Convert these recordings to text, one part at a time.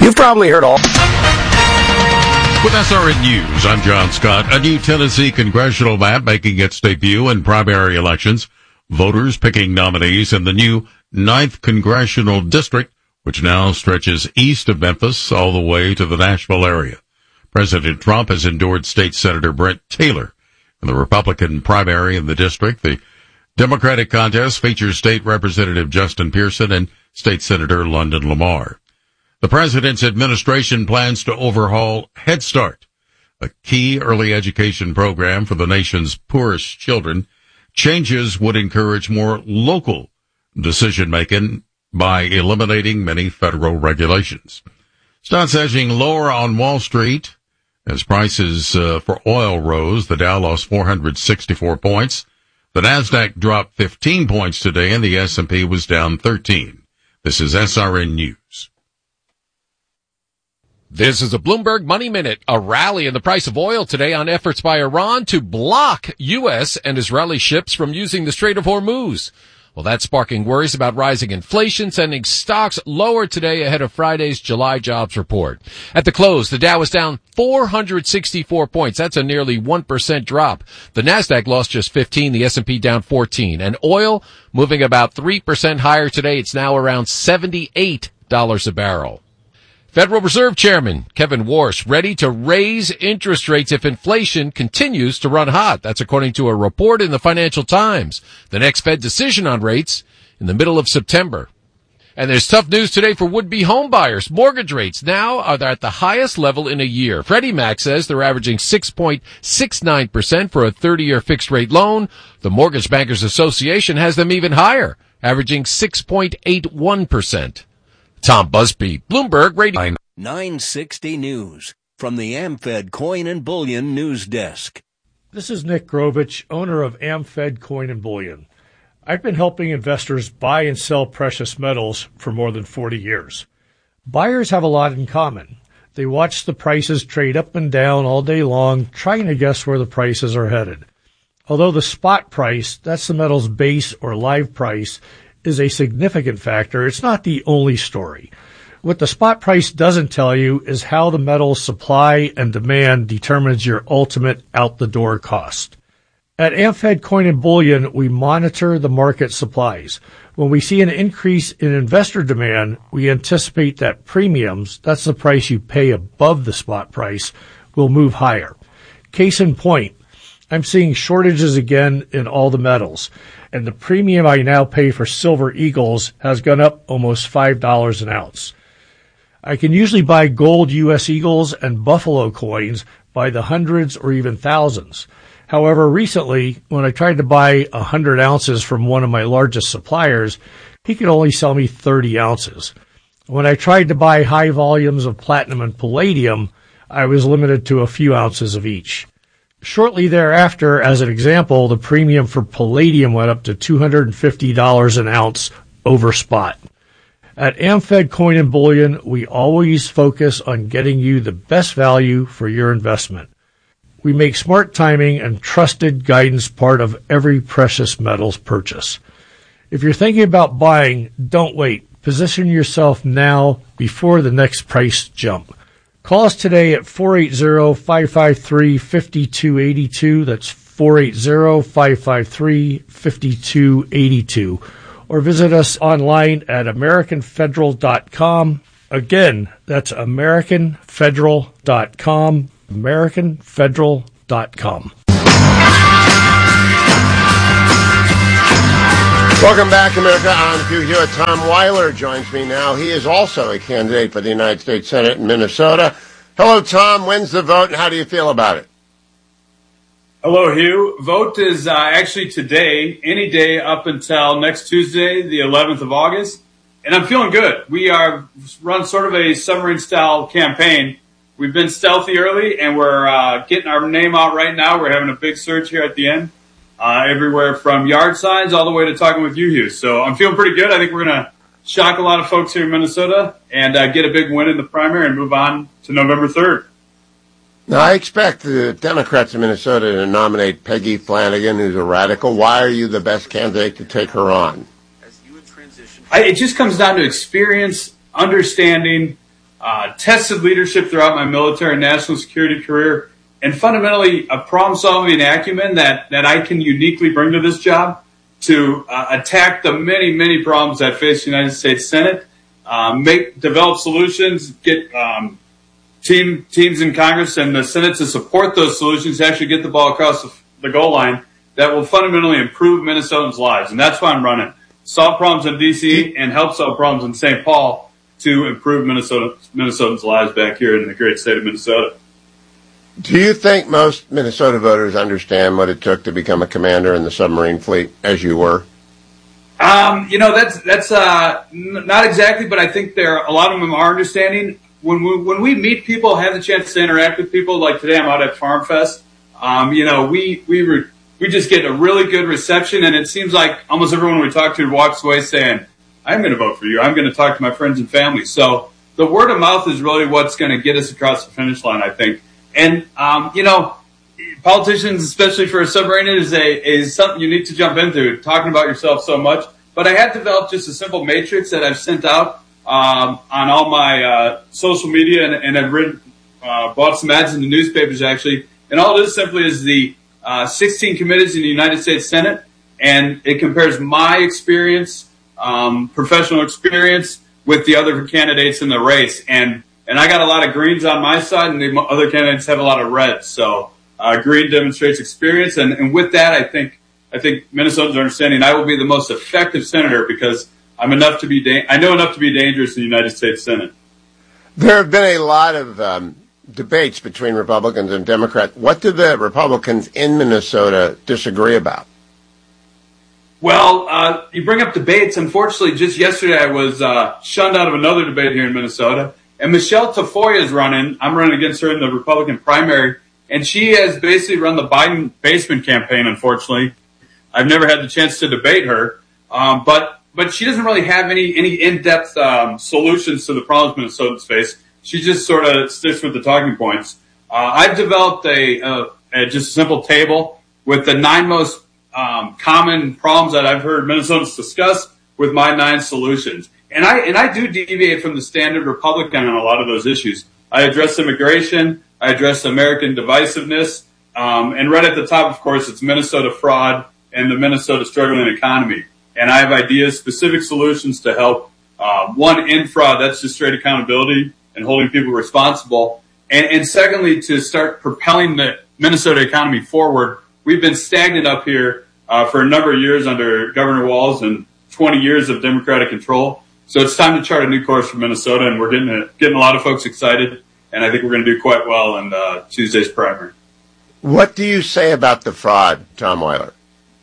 You've probably heard all. With SRN News, I'm John Scott. A new Tennessee congressional map making its debut in primary elections. Voters picking nominees in the new 9th Congressional District, which now stretches east of Memphis all the way to the Nashville area. President Trump has endorsed State Senator Brent Taylor in the Republican primary in the district. The Democratic contest features State Representative Justin Pearson and State Senator London Lamar. The president's administration plans to overhaul Head Start, a key early education program for the nation's poorest children. Changes would encourage more local decision-making by eliminating many federal regulations. Stocks edging lower on Wall Street as prices for oil rose. The Dow lost 464 points. The Nasdaq dropped 15 points today, and the S&P was down 13. This is SRN News. This is a Bloomberg Money Minute. A rally in the price of oil today on efforts by Iran to block U.S. and Israeli ships from using the Strait of Hormuz. Well, that's sparking worries about rising inflation, sending stocks lower today ahead of Friday's July jobs report. At the close, the Dow was down 464 points. That's a nearly 1% drop. The Nasdaq lost just 15, the S&P down 14. And oil moving about 3% higher today. It's now around $78 a barrel. Federal Reserve Chairman Kevin Warsh ready to raise interest rates if inflation continues to run hot. That's according to a report in the Financial Times. The next Fed decision on rates in the middle of September. And there's tough news today for would-be home buyers. Mortgage rates now are at the highest level in a year. Freddie Mac says they're averaging 6.69% for a 30-year fixed-rate loan. The Mortgage Bankers Association has them even higher, averaging 6.81%. Tom Busby, Bloomberg Radio. 960 News from the AmFed Coin and Bullion News Desk. This is Nick Grovich, owner of AmFed Coin and Bullion. I've been helping investors buy and sell precious metals for more than 40 years. Buyers have a lot in common. They watch the prices trade up and down all day long, trying to guess where the prices are headed. Although the spot price, that's the metal's base or live price, is a significant factor, it's not the only story. What the spot price doesn't tell you is how the metal's supply and demand determines your ultimate out-the-door cost. At AmFed Coin and Bullion, we monitor the market supplies. When we see an increase in investor demand, we anticipate that premiums, that's the price you pay above the spot price, will move higher. Case in point, I'm seeing shortages again in all the metals, and the premium I now pay for Silver Eagles has gone up almost $5 an ounce. I can usually buy gold U.S. Eagles and Buffalo coins by the hundreds or even thousands. However, recently, when I tried to buy 100 ounces from one of my largest suppliers, he could only sell me 30 ounces. When I tried to buy high volumes of platinum and palladium, I was limited to a few ounces of each. Shortly thereafter, as an example, the premium for palladium went up to $250 an ounce over spot. At AmFed Coin and Bullion, we always focus on getting you the best value for your investment. We make smart timing and trusted guidance part of every precious metals purchase. If you're thinking about buying, don't wait. Position yourself now before the next price jump. Call us today at 480-553-5282. That's 480-553-5282. Or visit us online at AmericanFederal.com. Again, that's AmericanFederal.com. AmericanFederal.com. Welcome back, America. I'm Hugh Hewitt. Tom Weiler joins me now. He is also a candidate for the United States Senate in Minnesota. Hello, Tom. When's the vote, and how do you feel about it? Hello, Hugh. Vote is actually today, any day up until next Tuesday, the 11th of August. And I'm feeling good. We are run sort of a submarine-style campaign. We've been stealthy early, and we're getting our name out right now. We're having a big search here at the end. Everywhere from yard signs all the way to talking with you, Hugh. So I'm feeling pretty good. I think we're going to shock a lot of folks here in Minnesota and get a big win in the primary and move on to November 3rd. Now, I expect the Democrats in Minnesota to nominate Peggy Flanagan, who's a radical. Why are you the best candidate to take her on? It just comes down to experience, understanding, tested leadership throughout my military and national security career, and fundamentally a problem-solving acumen that I can uniquely bring to this job to attack the many, many problems that face the United States Senate, develop solutions, get teams in Congress and the Senate to support those solutions, to actually get the ball across the goal line that will fundamentally improve Minnesotans' lives. And that's why I'm running. Solve problems in D.C. and help solve problems in St. Paul to improve Minnesotans' lives back here in the great state of Minnesota. Do you think most Minnesota voters understand what it took to become a commander in the submarine fleet, as you were? That's not exactly, but I think a lot of them are understanding. When we meet people, have the chance to interact with people, like today I'm out at Farm Fest, we just get a really good reception, and it seems like almost everyone we talk to walks away saying, I'm going to vote for you. I'm going to talk to my friends and family. So the word of mouth is really what's going to get us across the finish line, I think. And, politicians, especially for a submariner, is something you need to jump into, talking about yourself so much. But I have developed just a simple matrix that I've sent out on all my social media, and I've bought some ads in the newspapers, actually. And all it is simply is the 16 committees in the United States Senate, and it compares my experience, professional experience, with the other candidates in the race. And I got a lot of greens on my side, and the other candidates have a lot of reds. So green demonstrates experience, and with that, I think Minnesotans are understanding I will be the most effective senator because I know enough to be dangerous in the United States Senate. There have been a lot of debates between Republicans and Democrats. What do the Republicans in Minnesota disagree about? Well, you bring up debates. Unfortunately, just yesterday I was shunned out of another debate here in Minnesota. And Michelle Tafoya is running. I'm running against her in the Republican primary. And she has basically run the Biden basement campaign, unfortunately. I've never had the chance to debate her. But she doesn't really have any in-depth solutions to the problems Minnesotans face. She just sort of sticks with the talking points. I've developed just a simple table with the 9 most common problems that I've heard Minnesotans discuss with my 9 solutions. And I do deviate from the standard Republican on a lot of those issues. I address immigration. I address American divisiveness. And right at the top, of course, it's Minnesota fraud and the Minnesota struggling economy. And I have ideas, specific solutions to help. One, end fraud. That's just straight accountability and holding people responsible. And secondly, to start propelling the Minnesota economy forward. We've been stagnant up here for a number of years under Governor Walz and 20 years of Democratic control. So it's time to chart a new course for Minnesota, and we're getting a lot of folks excited, and I think we're going to do quite well in Tuesday's primary. What do you say about the fraud, Tom Weiler?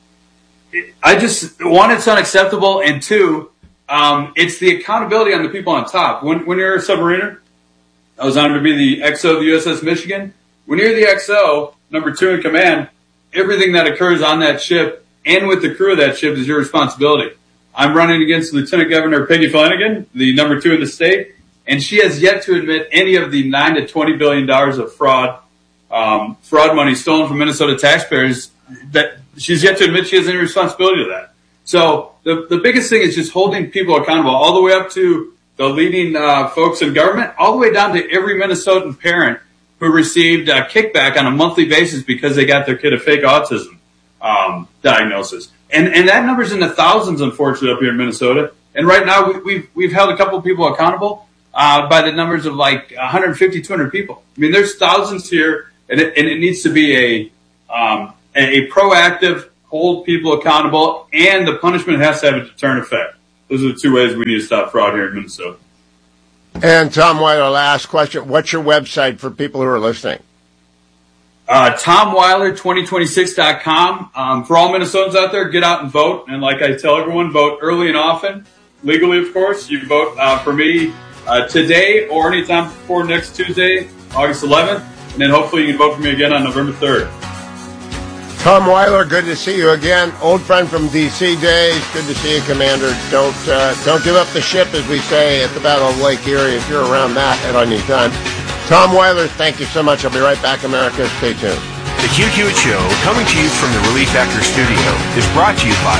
One, it's unacceptable, and 2, it's the accountability on the people on top. When you're a submariner, I was honored to be the XO of the USS Michigan. When you're the XO, number 2 in command, everything that occurs on that ship and with the crew of that ship is your responsibility. I'm running against Lieutenant Governor Peggy Flanagan, the number 2 in the state, and she has yet to admit any of the $9 to $20 billion of fraud money stolen from Minnesota taxpayers. That she's yet to admit she has any responsibility to that. So the biggest thing is just holding people accountable, all the way up to the leading folks in government, all the way down to every Minnesotan parent who received a kickback on a monthly basis because they got their kid a fake autism diagnosis. And that number's in the thousands, unfortunately, up here in Minnesota. And right now, we've held a couple of people accountable by the numbers of like 150, 200 people. I mean, there's thousands here, and it needs to be a proactive, hold people accountable, and the punishment has to have a deterrent effect. Those are the 2 ways we need to stop fraud here in Minnesota. And Tom Weiler, last question. What's your website for people who are listening? TomWeiler2026.com. For all Minnesotans out there, get out and vote. And like I tell everyone, vote early and often. Legally, of course. You vote for me today or anytime before next Tuesday, August 11th. And then hopefully you can vote for me again on November 3rd. Tom Weiler, good to see you again. Old friend from D.C. days. Good to see you, Commander. Don't give up the ship, as we say at the Battle of Lake Erie, if you're around that at any time. Tom Weiler, thank you so much. I'll be right back, America. Stay tuned. The Hugh Hewitt Show, coming to you from the Relief Factor studio, is brought to you by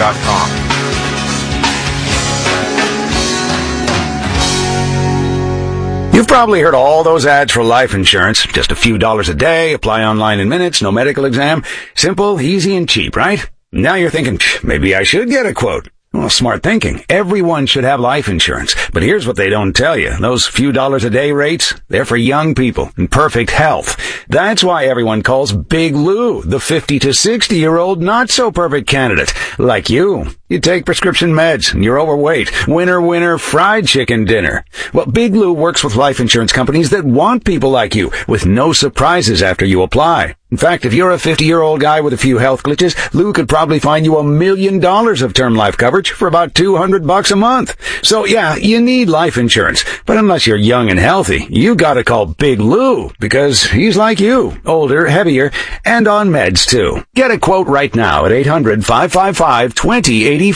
ReliefFactor.com. You've probably heard all those ads for life insurance. Just a few dollars a day, apply online in minutes, no medical exam. Simple, easy, and cheap, right? Now you're thinking, maybe I should get a quote. Well, smart thinking. Everyone should have life insurance. But here's what they don't tell you. Those few dollars a day rates, they're for young people in perfect health. That's why everyone calls Big Lou the 50 to 60-year-old not-so-perfect candidate. Like you. You take prescription meds and you're overweight. Winner, fried chicken dinner. Well, Big Lou works with life insurance companies that want people like you with no surprises after you apply. In fact, if you're a 50-year-old guy with a few health glitches, Lou could probably find you $1 million of term life coverage for about $200 a month. So yeah, you need life insurance. But unless you're young and healthy, you gotta call Big Lou because he's like you, older, heavier, and on meds too. Get a quote right now at 800-555-2085.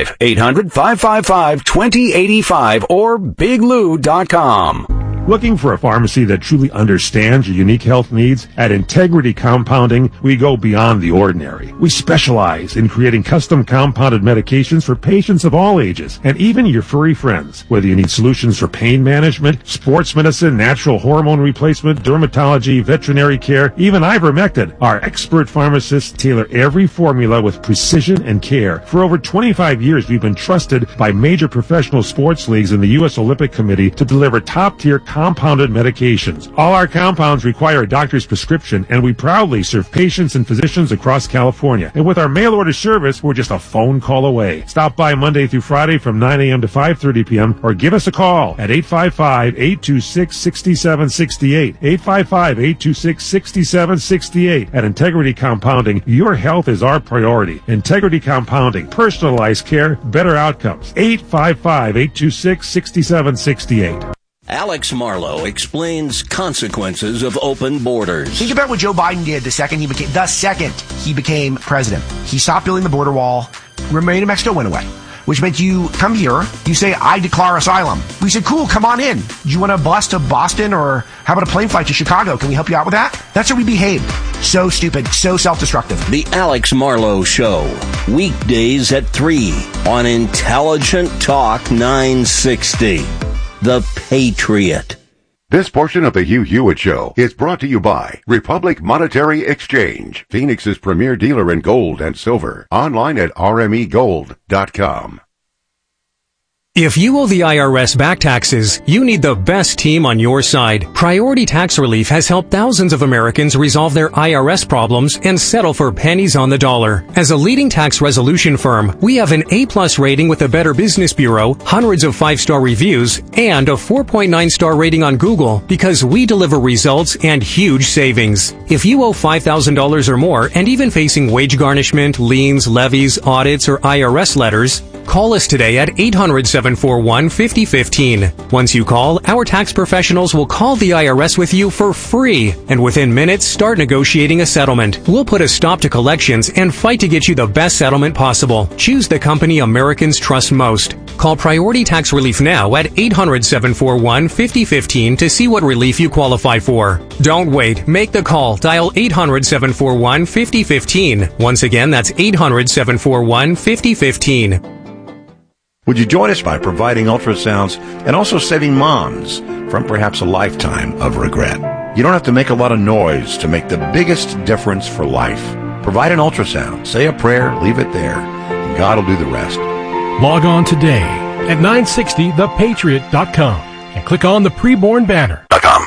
800-555-2085 or biglou.com. Looking for a pharmacy that truly understands your unique health needs? At Integrity Compounding, we go beyond the ordinary. We specialize in creating custom compounded medications for patients of all ages, and even your furry friends. Whether you need solutions for pain management, sports medicine, natural hormone replacement, dermatology, veterinary care, even ivermectin, our expert pharmacists tailor every formula with precision and care. For over 25 years, we've been trusted by major professional sports leagues and the U.S. Olympic Committee to deliver top-tier compounded medications. All our compounds require a doctor's prescription, and we proudly serve patients and physicians across California. And with our mail-order service, we're just a phone call away. Stop by Monday through Friday from 9 a.m. to 5:30 p.m. or give us a call at 855-826-6768. 855-826-6768. At Integrity Compounding, your health is our priority. Integrity Compounding. Personalized care, better outcomes. 855-826-6768. Alex Marlow explains consequences of open borders. Think about what Joe Biden did the second he became president. He stopped building the border wall. Remain in Mexico went away, which meant you come here, you say, I declare asylum. We said, cool, come on in. Do you want a bus to Boston, or how about a plane flight to Chicago? Can we help you out with that? That's how we behaved. So stupid, so self-destructive. The Alex Marlow Show, weekdays at 3 on Intelligent Talk 960. The Patriot. This portion of the Hugh Hewitt Show is brought to you by Republic Monetary Exchange, Phoenix's premier dealer in gold and silver. Online at rmegold.com. If you owe the IRS back taxes, you need the best team on your side. Priority Tax Relief has helped thousands of Americans resolve their IRS problems and settle for pennies on the dollar. As a leading tax resolution firm, we have an A+ rating with the Better Business Bureau, hundreds of 5-star reviews, and a 4.9-star rating on Google because we deliver results and huge savings. If you owe $5,000 or more and even facing wage garnishment, liens, levies, audits, or IRS letters, call us today at 800-741-5015. Once you call, our tax professionals will call the IRS with you for free, and within minutes, start negotiating a settlement. We'll put a stop to collections and fight to get you the best settlement possible. Choose the company Americans trust most. Call Priority Tax Relief now at 800-741-5015 to see what relief you qualify for. Don't wait. Make the call. Dial 800-741-5015. Once again, that's 800-741-5015. Would you join us by providing ultrasounds and also saving moms from perhaps a lifetime of regret? You don't have to make a lot of noise to make the biggest difference for life. Provide an ultrasound, say a prayer, leave it there, and God will do the rest. Log on today at 960thepatriot.com and click on the preborn banner.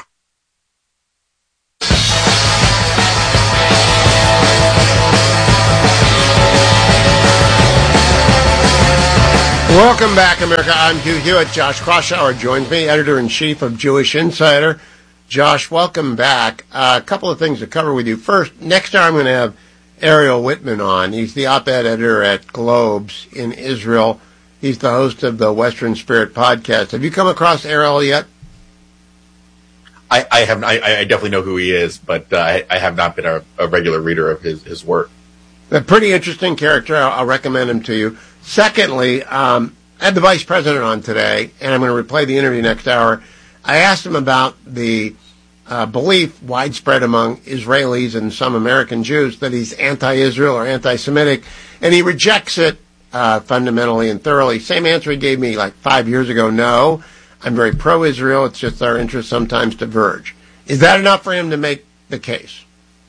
Welcome back, America. I'm Hugh Hewitt. Josh Kraushaar joins me, editor-in-chief of Jewish Insider. Josh, welcome back. A couple of things to cover with you. First, next hour I'm going to have Ariel Whitman on. He's the op-ed editor at Globes in Israel. He's the host of the Western Spirit podcast. Have you come across Ariel yet? I have. I definitely know who he is, but I have not been a regular reader of his work. A pretty interesting character. I'll recommend him to you. Secondly, I had the vice president on today, and I'm going to replay the interview next hour. I asked him about the belief widespread among Israelis and some American Jews that he's anti-Israel or anti-Semitic, and he rejects it fundamentally and thoroughly. Same answer he gave me like 5 years ago, no. I'm very pro-Israel. It's just our interests sometimes diverge. Is that enough for him to make the case?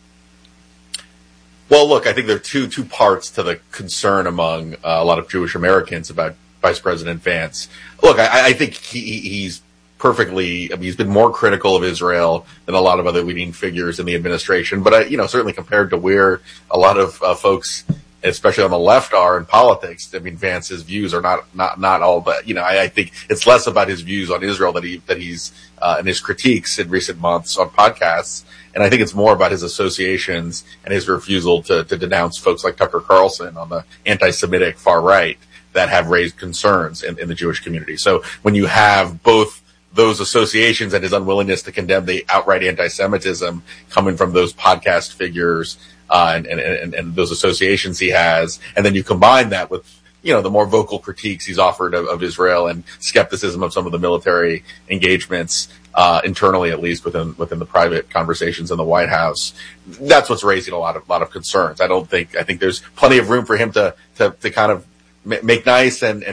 Well, look, I think there are two parts to the concern among a lot of Jewish Americans about Vice President Vance. Look, I think he's perfectly, I mean, he's been more critical of Israel than a lot of other leading figures in the administration. But, certainly compared to where a lot of folks, especially on the left, are in politics, I mean, Vance's views are not all that, I think it's less about his views on Israel that he's and his critiques in recent months on podcasts. And I think it's more about his associations and his refusal to denounce folks like Tucker Carlson on the anti-Semitic far right that have raised concerns in the Jewish community. So when you have both those associations and his unwillingness to condemn the outright anti-Semitism coming from those podcast figures and those associations he has, and then you combine that with the more vocal critiques he's offered of Israel and skepticism of some of the military engagements internally, at least within the private conversations in the White House, that's what's raising a lot of concerns. I think there's plenty of room for him to kind of make nice and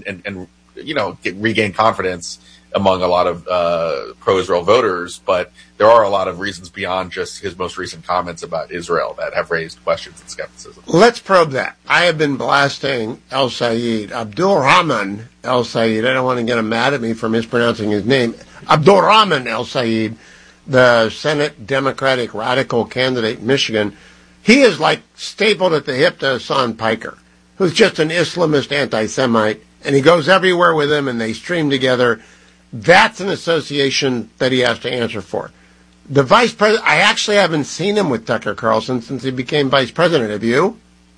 regain confidence among a lot of pro-Israel voters, but there are a lot of reasons beyond just his most recent comments about Israel that have raised questions and skepticism. Let's probe that. I have been blasting El-Sayed, Abdul-Rahman El-Sayed. I don't want to get him mad at me for mispronouncing his name. Abdul-Rahman El-Sayed, the Senate Democratic radical candidate in Michigan. He is like stapled at the hip to Hassan Piker, who's just an Islamist anti-Semite, and he goes everywhere with him, and they stream together. That's an association that he has to answer for. The vice president, I actually haven't seen him with Tucker Carlson since he became vice president. Have you?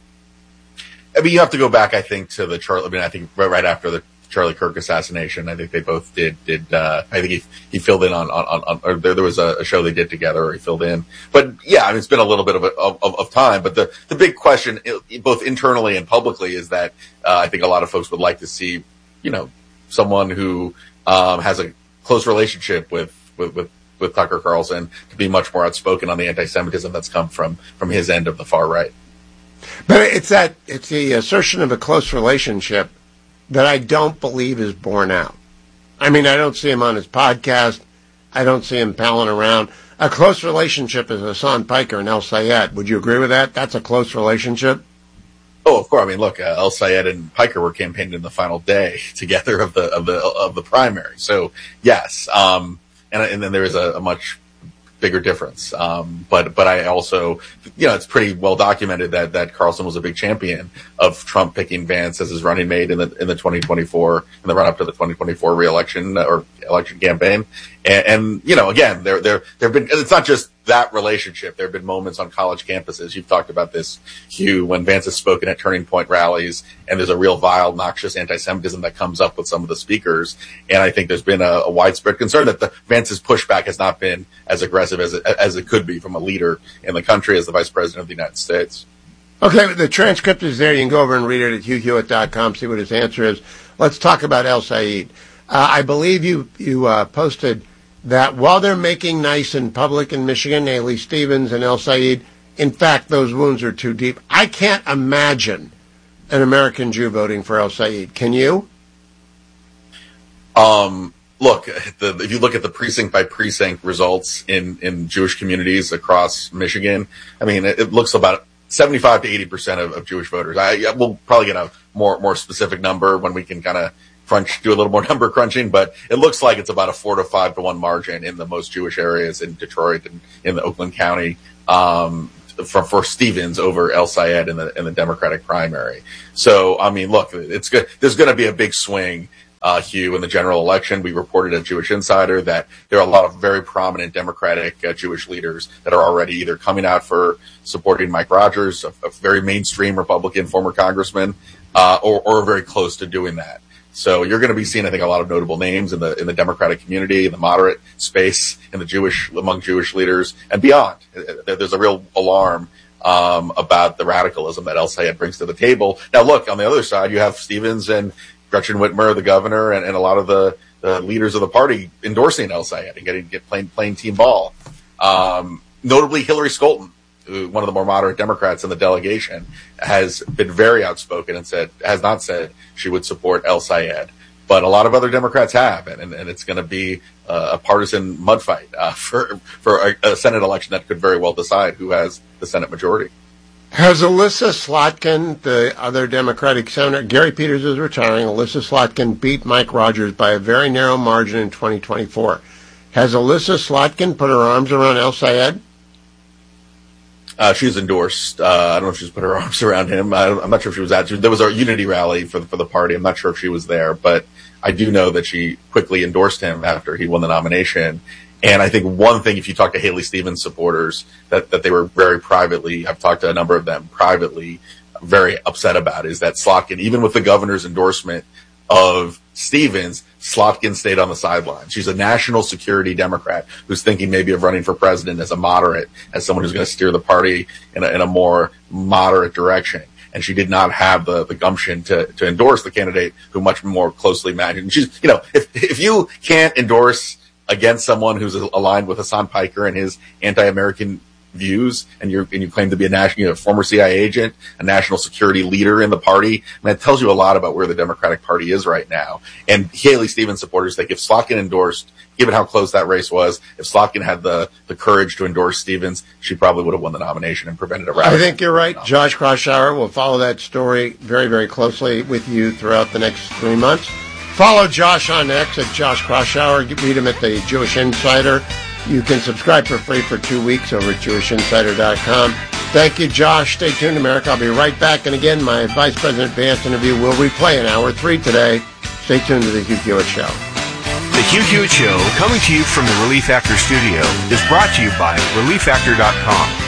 I mean, you have to go back, I think, to I think right after the Charlie Kirk assassination. I think they both did. I think he filled in on or there was a show they did together, or he filled in. But yeah, I mean, it's been a little bit of time. But the big question, both internally and publicly, is that I think a lot of folks would like to see, someone who has a close relationship with Tucker Carlson to be much more outspoken on the anti-Semitism that's come from his end of the far right. But it's the assertion of a close relationship that I don't believe is borne out. I mean, I don't see him on his podcast. I don't see him palling around. A close relationship is Hassan Piker and El-Sayed. Would you agree with that? That's a close relationship? Oh, of course. I mean, look, El-Sayed and Piker were campaigned in the final day together of the primary. So yes, and then there is a much bigger difference. But I also, it's pretty well documented that Carlson was a big champion of Trump picking Vance as his running mate in the 2024, in the run up to the 2024 re-election or election campaign. And again, there have been, it's not just that relationship. There have been moments on college campuses. You've talked about this, Hugh, when Vance has spoken at Turning Point rallies, and there's a real vile, noxious anti-Semitism that comes up with some of the speakers. And I think there's been a widespread concern that Vance's pushback has not been as aggressive as it could be from a leader in the country as the Vice President of the United States. Okay, the transcript is there. You can go over and read it at HughHewitt.com, see what his answer is. Let's talk about El-Sayed. I believe you posted that while they're making nice in public in Michigan, Haley Stevens and El-Sayed, in fact, those wounds are too deep. I can't imagine an American Jew voting for El-Sayed. Can you? Look, if you look at the precinct by precinct results in Jewish communities across Michigan, I mean, it looks about 75 to 80% of Jewish voters. We'll probably get a more specific number when we can kind of do a little more number crunching, but it looks like it's about a 4 to 5 to 1 margin in the most Jewish areas in Detroit and in the Oakland County, for Stevens over El-Sayed in the Democratic primary. So, I mean, look, it's good. There's going to be a big swing, Hugh, in the general election. We reported at Jewish Insider that there are a lot of very prominent Democratic Jewish leaders that are already either coming out for supporting Mike Rogers, a very mainstream Republican former congressman, or very close to doing that. So you're going to be seeing, I think, a lot of notable names in the Democratic community, in the moderate space, among Jewish leaders and beyond. There's a real alarm about the radicalism that El-Sayed brings to the table. Now, look, on the other side, you have Stevens and Gretchen Whitmer, the governor, and a lot of the leaders of the party endorsing El-Sayed and playing team ball. Notably, Hillary Scholten, one of the more moderate Democrats in the delegation, has been very outspoken and has not said she would support El-Sayed. but a lot of other Democrats have, and it's going to be a partisan mud fight for a Senate election that could very well decide who has the Senate majority. Has Alyssa Slotkin, the other Democratic senator, Gary Peters is retiring, Alyssa Slotkin beat Mike Rogers by a very narrow margin in 2024. Has Alyssa Slotkin put her arms around El Sayed? She's endorsed. I don't know if she's put her arms around him. I'm not sure if she was at. There was a unity rally for the party. I'm not sure if she was there, but I do know that she quickly endorsed him after he won the nomination. And I think one thing, if you talk to Haley Stevens supporters, that they were very privately, I've talked to a number of them privately, very upset about, is that Slotkin, even with the governor's endorsement of Stevens, Slotkin stayed on the sidelines. She's a national security Democrat who's thinking maybe of running for president as a moderate, as someone who's going to steer the party in a more moderate direction. And she did not have the gumption to endorse the candidate who much more closely matched. And she's, if you can't endorse against someone who's aligned with Hassan Piker and his anti-American views, and you claim to be a former CIA agent, a national security leader in the party, and that tells you a lot about where the Democratic Party is right now. And Haley Stevens supporters think if Slotkin endorsed, given how close that race was, if Slotkin had the courage to endorse Stevens, she probably would have won the nomination and prevented a rally. I think you're right. Josh Kraushaar will follow that story very, very closely with you throughout the next 3 months. Follow Josh on X at Josh Kraushaar. Read him at the Jewish Insider. You can subscribe for free for 2 weeks over at JewishInsider.com. Thank you, Josh. Stay tuned, America. I'll be right back. And again, my Vice President Vance interview will replay in hour 3 today. Stay tuned to the Hugh Hewitt Show. The Hugh Hewitt Show, coming to you from the Relief Factor studio, is brought to you by ReliefFactor.com.